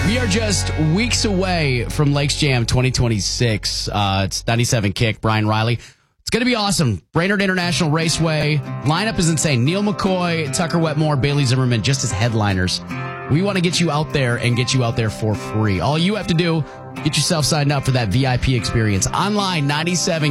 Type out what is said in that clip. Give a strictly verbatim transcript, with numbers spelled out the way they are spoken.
We are just weeks away from Lakes Jam twenty twenty-six. Uh, it's ninety-seven Kick, Brian Riley. It's going to be awesome. Brainerd International Raceway. Lineup is insane. Neil McCoy, Tucker Wetmore, Bailey Zimmerman, just as headliners. We want to get you out there and get you out there for free. All you have to do, get yourself signed up for that V I P experience. Online, ninety-seven